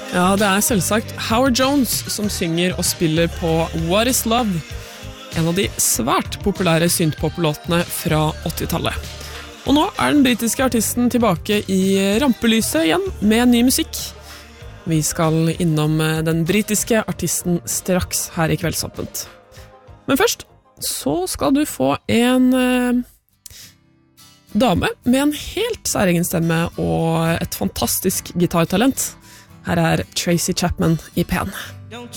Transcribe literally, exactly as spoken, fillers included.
Ja, det er selvsagt Howard Jones som synger og spiller på What is Love, en av de svært populære synthpop-låtene fra åttitallet. Og nå er den britiske artisten tilbake i rampelyset igjen med ny musikk. Vi skal innom den britiske artisten straks her i Kveldsåpent. Men først så skal du få en eh, dame med en helt særegen stemme og et fantastisk gitartalent. Her er Tracy Chapman i P en.